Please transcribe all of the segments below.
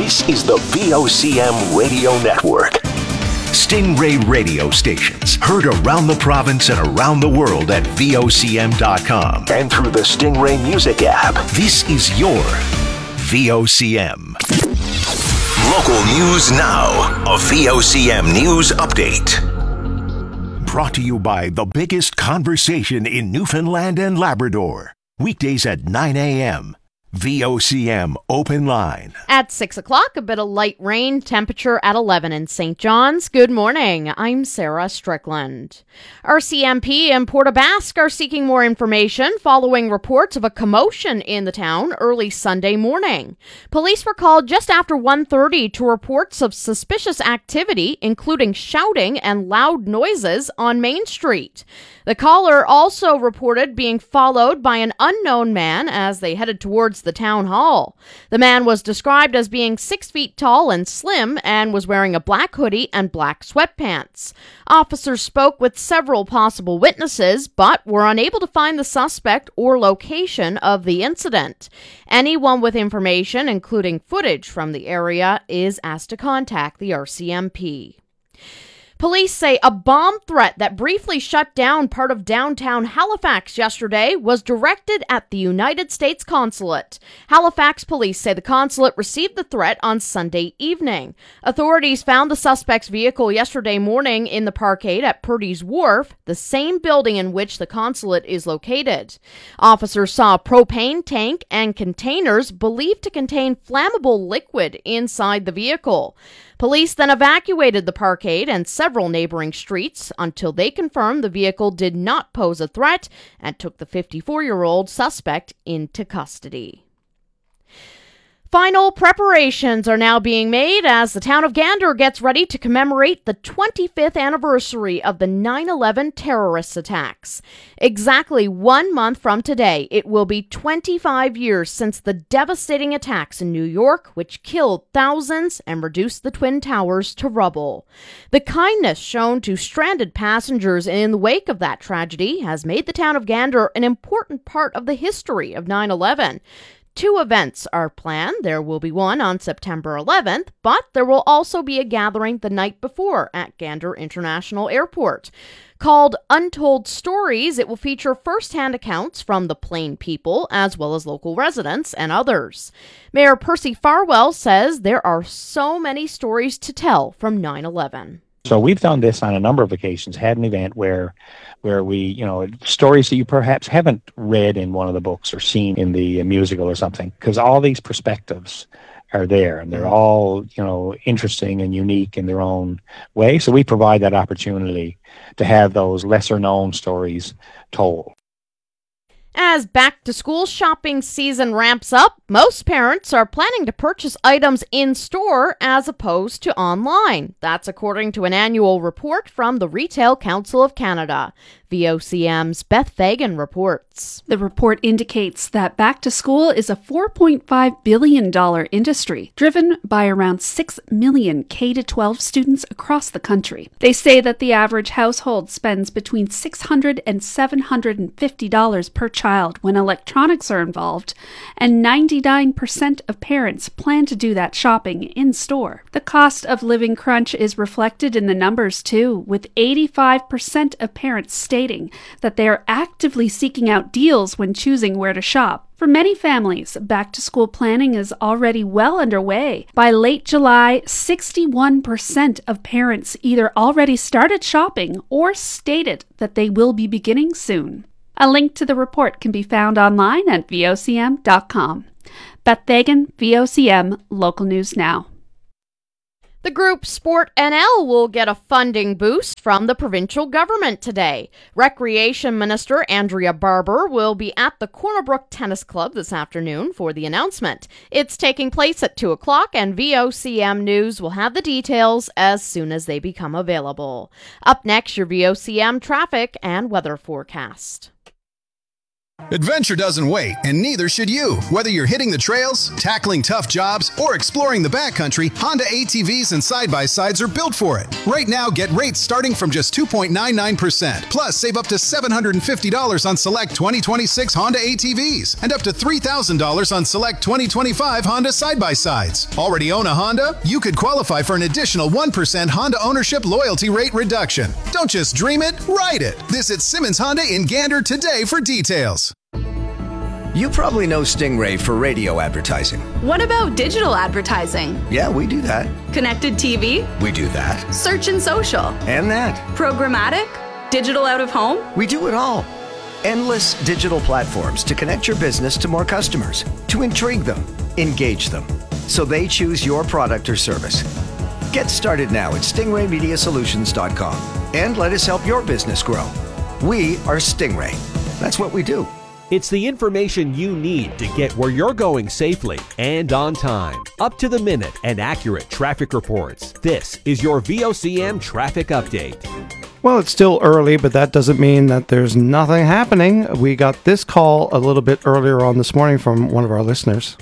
This is the VOCM Radio Network. Stingray radio stations heard around the province and around the world at VOCM.com and through the Stingray Music app. This is your VOCM. Local news now. A VOCM news update. Brought to you by the biggest conversation in Newfoundland and Labrador. Weekdays at 9 a.m. VOCM Open Line. At 6 o'clock, a bit of light rain, temperature at 11 in St. John's. Good morning. I'm Sarah Strickland. RCMP and Port aux Basques are seeking more information following reports of a commotion in the town early Sunday morning. Police were called just after 1:30 to reports of suspicious activity, including shouting and loud noises on Main Street. The caller also reported being followed by an unknown man as they headed towards the town hall. The man was described as being 6 feet tall and slim and was wearing a black hoodie and black sweatpants. Officers spoke with several possible witnesses, but were unable to find the suspect or location of the incident. Anyone with information, including footage from the area, is asked to contact the RCMP. Police say a bomb threat that briefly shut down part of downtown Halifax yesterday was directed at the United States Consulate. Halifax police say the consulate received the threat on Sunday evening. Authorities found the suspect's vehicle yesterday morning in the parkade at Purdy's Wharf, the same building in which the consulate is located. Officers saw a propane tank and containers believed to contain flammable liquid inside the vehicle. Police then evacuated the parkade and several neighboring streets until they confirmed the vehicle did not pose a threat and took the 54-year-old suspect into custody. Final preparations are now being made as the town of Gander gets ready to commemorate the 25th anniversary of the 9/11 terrorist attacks. Exactly 1 month from today, it will be 25 years since the devastating attacks in New York, which killed thousands and reduced the Twin Towers to rubble. The kindness shown to stranded passengers in the wake of that tragedy has made the town of Gander an important part of the history of 9/11. 2 events are planned. There will be one on September 11th, but there will also be a gathering the night before at Gander International Airport. Called Untold Stories, it will feature first-hand accounts from the plain people, as well as local residents and others. Mayor Percy Farwell says there are so many stories to tell from 9/11. So we've done this on a number of occasions, had an event where we, stories that you perhaps haven't read in one of the books or seen in the musical or something, because all these perspectives are there and they're all, interesting and unique in their own way. So we provide that opportunity to have those lesser known stories told. As back-to-school shopping season ramps up, most parents are planning to purchase items in-store as opposed to online. That's according to an annual report from the Retail Council of Canada. VOCM's Beth Fagan reports. The report indicates that back to school is a $4.5 billion industry, driven by around 6 million K-12 students across the country. They say that the average household spends between $600 and $750 per child when electronics are involved, and 99% of parents plan to do that shopping in-store. The cost of living crunch is reflected in the numbers too, with 85% of parents stating that they are actively seeking out deals when choosing where to shop. For many families, back-to-school planning is already well underway. By late July, 61% of parents either already started shopping or stated that they will be beginning soon. A link to the report can be found online at vocm.com. Beth Fagan, VOCM, Local News Now. The group Sport NL will get a funding boost from the provincial government today. Recreation Minister Andrea Barber will be at the Corner Brook Tennis Club this afternoon for the announcement. It's taking place at 2 o'clock, and VOCM News will have the details as soon as they become available. Up next, your VOCM traffic and weather forecast. Adventure doesn't wait, and neither should you. Whether you're hitting the trails, tackling tough jobs, or exploring the backcountry, Honda ATVs and side-by-sides are built for it. Right now, get rates starting from just 2.99%. Plus, save up to $750 on select 2026 Honda ATVs and up to $3,000 on select 2025 Honda side-by-sides. Already own a Honda? You could qualify for an additional 1% Honda ownership loyalty rate reduction. Don't just dream it, ride it. Visit Simmons Honda in Gander today for details. You probably know Stingray for radio advertising. What about digital advertising? Yeah, we do that. Connected TV? We do that. Search and social? And that. Programmatic? Digital out of home? We do it all. Endless digital platforms to connect your business to more customers, to intrigue them, engage them, so they choose your product or service. Get started now at stingraymediasolutions.com and let us help your business grow. We are Stingray. That's what we do. It's the information you need to get where you're going safely and on time. Up to the minute and accurate traffic reports. This is your VOCM traffic update. Well, it's still early, but that doesn't mean that there's nothing happening. We got this call a little bit earlier on this morning from one of our listeners.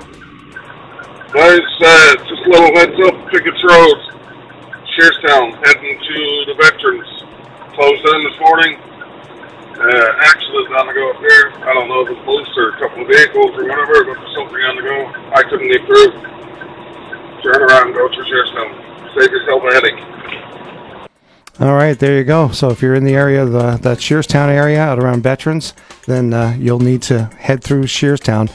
Guys, just a little heads up, Pickett's Road, Shearstown, heading to the Veterans. Closed in this morning. Accident on the go up there. I don't know if it's police or a couple of vehicles or whatever, but there's something on the go. I couldn't get through. Turn around and go through Shearstown. Save yourself a headache. All right, there you go. So if you're in the area, that Shearstown area out around Veterans, then you'll need to head through Shearstown.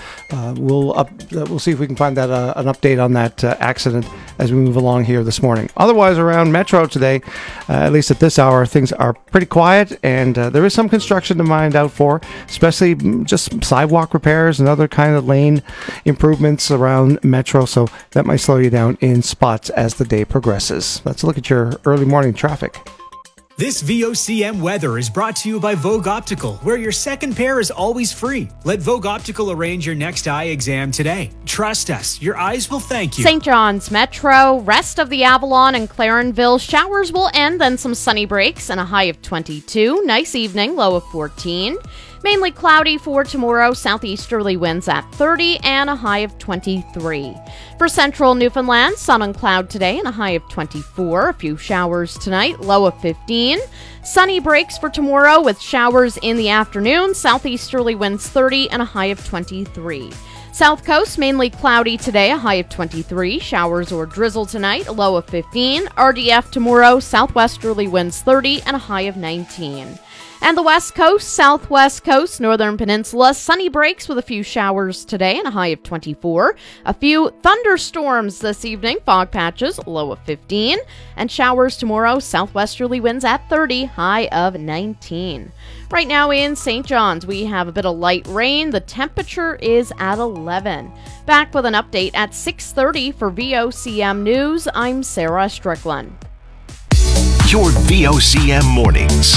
We'll see if we can find that an update on that accident as we move along here this morning. Otherwise, around Metro today, at least at this hour, things are pretty quiet, and there is some construction to mind out for, especially just sidewalk repairs and other kind of lane improvements around Metro. So that might slow you down in spots as the day progresses. Let's look at your early morning traffic. This VOCM weather is brought to you by Vogue Optical, where your second pair is always free. Let Vogue Optical arrange your next eye exam today. Trust us, your eyes will thank you. St. John's Metro, rest of the Avalon and Clarenville, showers will end, then some sunny breaks and a high of 22. Nice evening, low of 14. Mainly cloudy for tomorrow, southeasterly winds at 30 and a high of 23. For central Newfoundland, sun and cloud today and a high of 24. A few showers tonight, low of 15. Sunny breaks for tomorrow with showers in the afternoon, southeasterly winds 30 and a high of 23. South Coast, mainly cloudy today, a high of 23. Showers or drizzle tonight, a low of 15. RDF tomorrow, southwesterly winds 30 and a high of 19. And the West Coast, Southwest Coast, Northern Peninsula, sunny breaks with a few showers today and a high of 24. A few thunderstorms this evening, fog patches, low of 15. And showers tomorrow, southwesterly winds at 30, high of 19. Right now in St. John's, we have a bit of light rain. The temperature is at 11. Back with an update at 6:30 for VOCM News. I'm Sarah Strickland. Your VOCM mornings.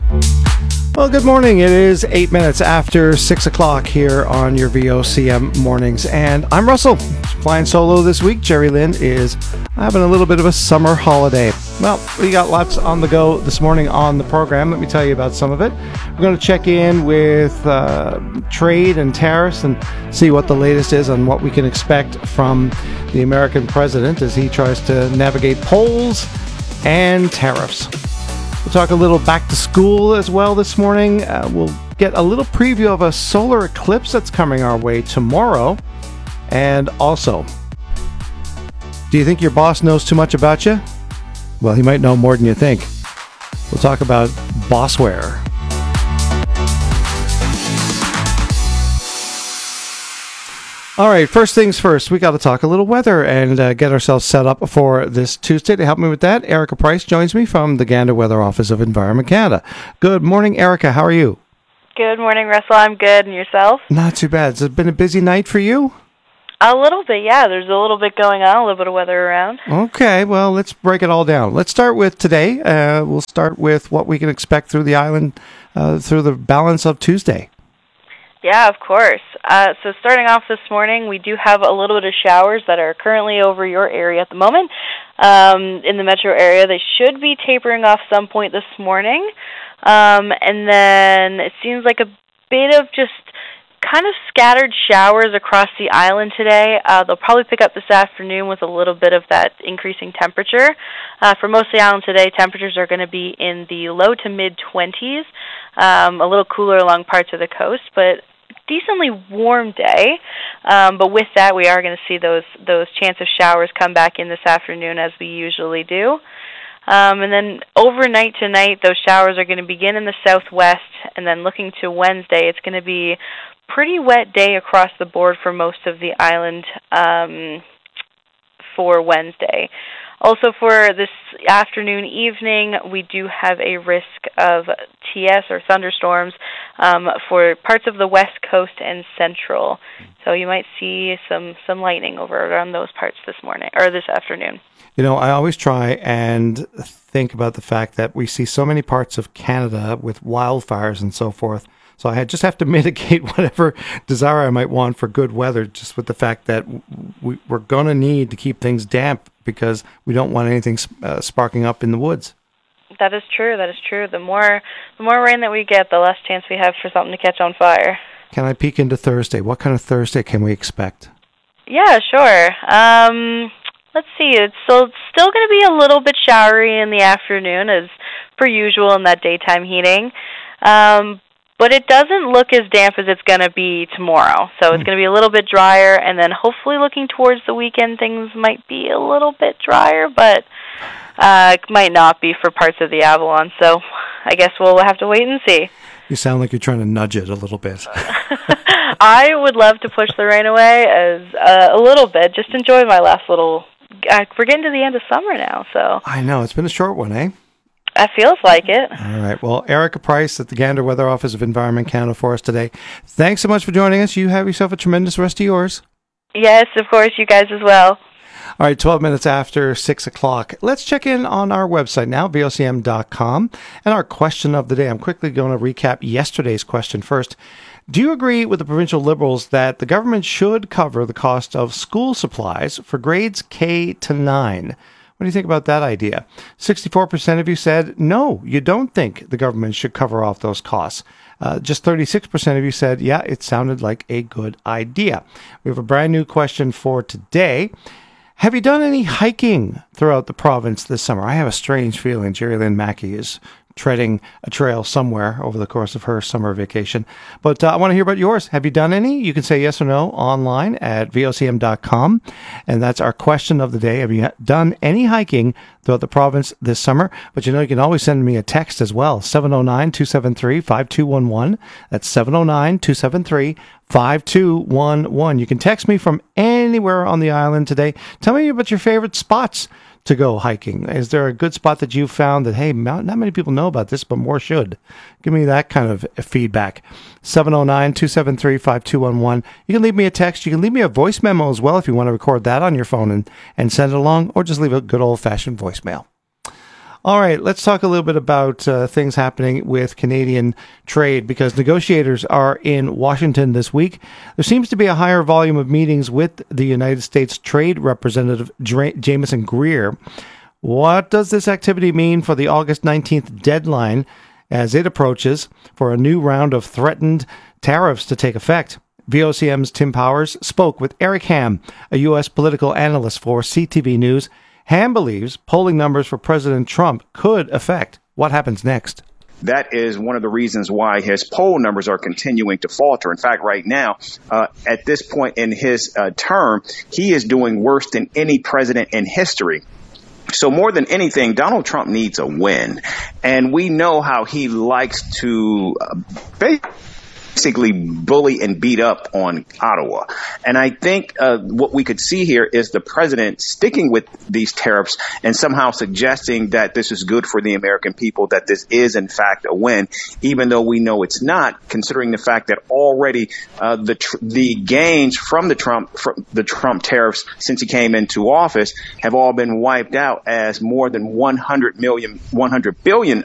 Well, good morning. It is 8 minutes after 6 o'clock here on your VOCM mornings. And I'm Russell, flying solo this week. Jerry Lynn is having a little bit of a summer holiday. Well, we got lots on the go this morning on the program. Let me tell you about some of it. We're going to check in with trade and tariffs and see what the latest is on what we can expect from the American president as he tries to navigate polls and tariffs. We'll talk a little back to school as well this morning. We'll get a little preview of a solar eclipse that's coming our way tomorrow. And also, do you think your boss knows too much about you? Well, he might know more than you think. We'll talk about bossware. All right, first things first, we got to talk a little weather and get ourselves set up for this Tuesday. To help me with that, Erica Price joins me from the Gander Weather Office of Environment Canada. Good morning, Erica. How are you? Good morning, Russell. I'm good. And yourself? Not too bad. Has it been a busy night for you? A little bit, yeah. There's a little bit going on, a little bit of weather around. Okay, well, let's break it all down. Let's start with today. We'll start with what we can expect through the island through the balance of Tuesday. Yeah, of course. So starting off this morning, we do have a little bit of showers that are currently over your area at the moment. In the metro area, they should be tapering off some point this morning. And then it seems like a bit of just kind of scattered showers across the island today. They'll probably pick up this afternoon with a little bit of that increasing temperature. For most of the island today, temperatures are going to be in the low to mid-20s, a little cooler along parts of the coast, but decently warm day. But with that, we are going to see those chance of showers come back in this afternoon as we usually do. And then overnight tonight, those showers are going to begin in the southwest, and then looking to Wednesday, it's going to be pretty wet day across the board for most of the island for Wednesday. Also for this afternoon, evening, we do have a risk of TS or thunderstorms for parts of the west coast and central. So you might see some lightning over around those parts this morning or this afternoon. You know, I always try and think about the fact that we see so many parts of Canada with wildfires and so forth. So I just have to mitigate whatever desire I might want for good weather, just with the fact that we're going to need to keep things damp because we don't want anything sparking up in the woods. That is true. That is true. The more rain that we get, the less chance we have for something to catch on fire. Can I peek into Thursday? What kind of Thursday can we expect? Yeah, sure. Let's see. It's still going to be a little bit showery in the afternoon, as per usual in that daytime heating. But it doesn't look as damp as it's going to be tomorrow. So it's going to be a little bit drier, and then hopefully looking towards the weekend, things might be a little bit drier, but it might not be for parts of the Avalon. So I guess we'll have to wait and see. You sound like you're trying to nudge it a little bit. I would love to push the rain away as a little bit. Just enjoy my last little... we're getting to the end of summer now, so... I know. It's been a short one, eh? It feels like it. All right. Well, Erica Price at the Gander Weather Office of Environment Canada for us today. Thanks so much for joining us. You have yourself a tremendous rest of yours. Yes, of course. You guys as well. All right, 12 minutes after 6 o'clock. Let's check in on our website now, vocm.com, and our question of the day. I'm quickly going to recap yesterday's question first. Do you agree with the provincial Liberals that the government should cover the cost of school supplies for grades K to 9? What do you think about that idea? 64% of you said, no, you don't think the government should cover off those costs. Just 36% of you said, yeah, it sounded like a good idea. We have a brand new question for today. Have you done any hiking throughout the province this summer? I have a strange feeling Jerry Lynn Mackey is treading a trail somewhere over the course of her summer vacation. But I want to hear about yours. Have you done any? You can say yes or no online at vocm.com. And that's our question of the day. Have you done any hiking throughout the province this summer? But you know, you can always send me a text as well. 709-273-5211. That's 709-273-5211. You can text me from anywhere on the island today. Tell me about your favorite spots to go hiking. Is there a good spot that you found that, hey, not many people know about this, but more should? Give me that kind of feedback. 709-273-5211. You can leave me a text. You can leave me a voice memo as well if you want to record that on your phone and send it along, or just leave a good old-fashioned voicemail. All right, let's talk a little bit about things happening with Canadian trade, because negotiators are in Washington this week. There seems to be a higher volume of meetings with the United States Trade Representative Jamieson Greer. What does this activity mean for the August 19th deadline as it approaches for a new round of threatened tariffs to take effect? VOCM's Tim Powers spoke with Eric Ham, a U.S. political analyst for CTV News. Ham believes polling numbers for President Trump could affect what happens next. That is one of the reasons why his poll numbers are continuing to falter. In fact, right now, at this point in his term, he is doing worse than any president in history. So more than anything, Donald Trump needs a win. And we know how he likes to basically bully and beat up on Ottawa. And I think what we could see here is the president sticking with these tariffs and somehow suggesting that this is good for the American people, that this is, in fact, a win, even though we know it's not, considering the fact that already the gains from the Trump tariffs since he came into office have all been wiped out, as more than $100 billion